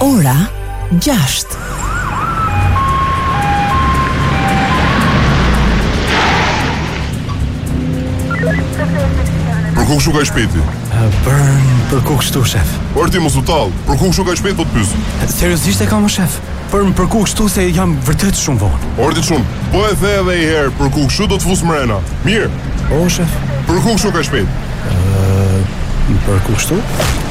Ora 6. Për ku kështu ka shpejti? Për ku kështu, shef? Por ti mos u tall, për ku kështu ka shpejt po të pyes? Seriozisht e kam, shef? Për ku kështu se jam vërtet shumë vonë. Orti shumë, po e the edhe një herë, për ku kështu do të fus mrena. Mirë. O, shef? Për ku kështu ka shpejt? Për ku kështu?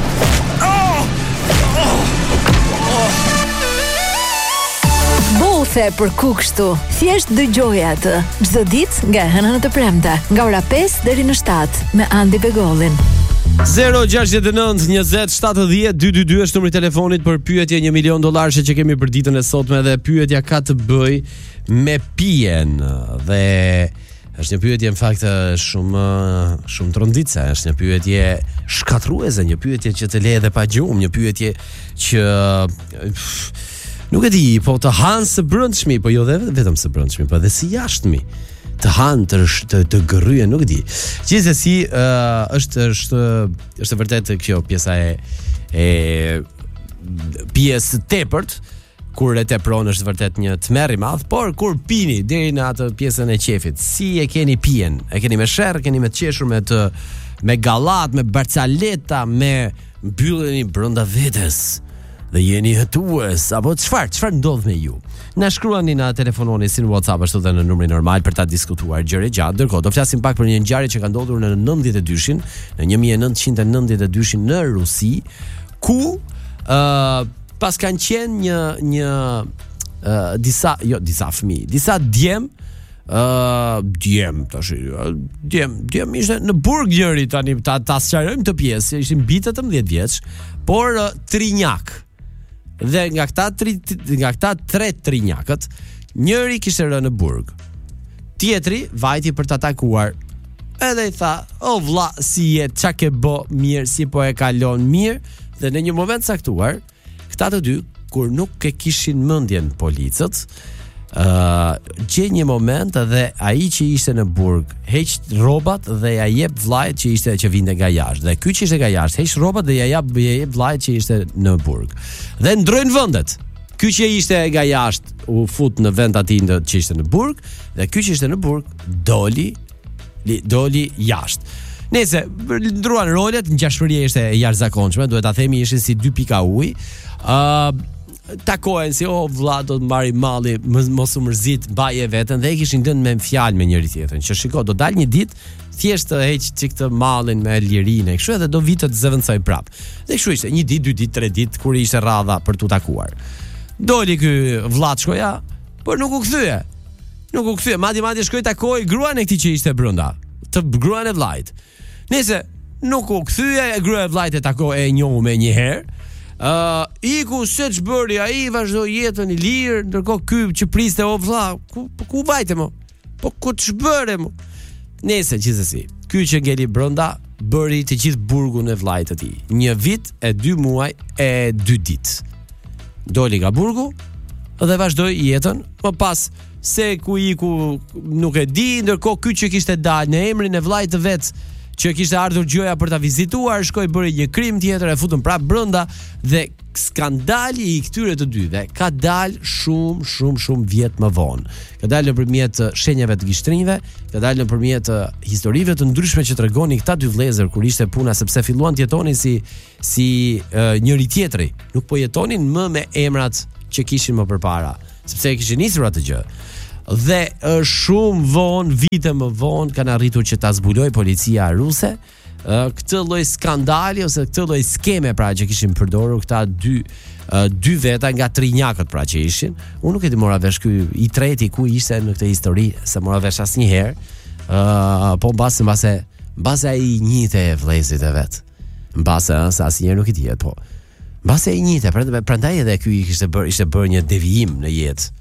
Bothe për ku kështu. Thjesht dëgjoje atë çdo ditë nga hëna në të premte, nga ora 5 deri në 7 me Andi Begollin. 069 20 70 222 është numri i telefonit për pyetje $1 milion që kemi për ditën e sotme, dhe pyetja ka të bëj me pijen, dhe është një pyetje në fakt shumë tronditse, është një pyetje shkatruese, një pyetje që të le edhe pa gjumë, një pyetje që nuk e di, po të hanë së brëndshmi, po jo dhe vetëm së brëndshmi, po edhe si jashtëmi, të hanë, të gërryen, nuk e di. Gjithsesi, është vërtet kjo pjesa e pjesë tepërt, kur e tepron është vërtet një tmerr i madh, por kur pini deri në atë pjesën e qefit, si e keni pijen? E keni me sherr, keni me të qeshur, me gallat, me barcaleta, me mbylleni brenda vetes dhe jeni hëtues, apo çfarë ndodh me ju? Na shkruani, na telefononi si në WhatsApp ashtu dhe në numrin normal për ta diskutuar gjëre gjatë. Ndërkohë do flasim pak për një ngjarje që ka ndodhur në 92-shin, në 1992-shin në Rusi, ku pas kanë qenë disa fëmijë, disa djem ishte në burg njëri, tani ta sqarojmë të pjesë, ishin bitë 18 vjeç, por trinjak. Dhe nga këta tre trinjakët, njëri kishte rënë në burg, tjetri vajti për ta takuar, edhe i tha: "O vlla, si je, çka ke bë mirë, si po e kalon mirë?" Dhe në një moment saktuar, këta të dy, kur nuk e kishin mendjen policët, gjen një moment dhe ai që ishte në burg heq rrobat dhe ja jep vllajt që vinte nga jashtë, dhe ky që ishte nga jashtë heq rrobat dhe ja jep vllajt që ishte në burg, dhe ndrojnë vendet. Ky që ishte nga jashtë u fut në vend atij që ishte në burg, dhe ky që ishte në burg doli jashtë. Nëse ndruan rolet, ngjashmëria ishte e jashtëzakonshme, duhet ta themi, ishin si dy pika uji. Takohen si: "O vlla, do të mbari malli, mos u mërzit, baje veten", dhe e kishin dhënë me fjalë me njëri tjetrin, që shiko, do dal një ditë thjesht të heq çik të mallin me lirinë e kështu, edhe do vitë të zëvendësoj prap. Dhe kështu ishte, 1 ditë, 2 ditë, 3 ditë, kur ishte radha për tu takuar. Doli ky vllaçkoja, por nuk u kthye. Madje shkoi takoi gruan e këtij që ishte brenda, të gruan e vllajt. Nëse nuk u kthye, gruaja e vllajt e takoi, e njohu më një herë. Iku se ç'bëri ai, vazhdoi jetën i lirë, ndërkohë ky që priste: "O vlla, ku vajte mo? Po ku ç'bëre mo?" Nëse gjithsesi, ky që ngeli brenda bëri të gjithë burgun e vllajt të tij. 1 vit e 2 muaj e 2 ditë. Doli nga burgu dhe vazhdoi jetën, më pas se ku iku nuk e di, ndërkohë ky që kishte dalë në emrin e vllajt të vet, që kishte ardhur gjoja për ta vizituar, shkoi bëri një krim tjetër, e futën prapë brenda, dhe skandali i këtyre të dyve ka dalë shumë vjet më vonë. Ka dalë nëpërmjet shenjave të gishtrive, ka dalë nëpërmjet historive të ndryshme që tregonin këta dy vëllezër kur ishte puna, sepse filluan të jetonin si njëri tjetri, nuk po jetonin më me emrat që kishin më përpara, sepse kishin nisur atë gjë. Dhe shumë vonë, vite më vonë, kanë arritur që ta zbuloj policia ruse këtë lloj skandali ose këtë lloj skeme, pra, që kishin përdorur këta dy veta nga trinjakët, pra, që ishin. Unë nuk e di mora vesh ky i treti ku ishte në këtë histori, se mora vesh asnjëherë. Po mbase ai njihte vëllezërit e vet. Mbase sa asnjëherë nuk i dihet, po. Mbase ai njihte, prandaj edhe ky ishte bërë një devijim në jetë.